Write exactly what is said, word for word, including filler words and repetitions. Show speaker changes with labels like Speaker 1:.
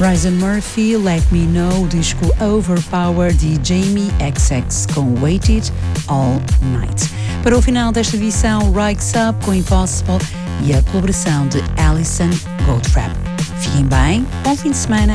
Speaker 1: Ryzen Murphy, Let Me Know, o disco Overpower de Jamie X X com Waited All Night. Para o final desta edição, Rise Up com Impossible e a colaboração de Alison Goldfrapp. Fiquem bem, bom fim de semana.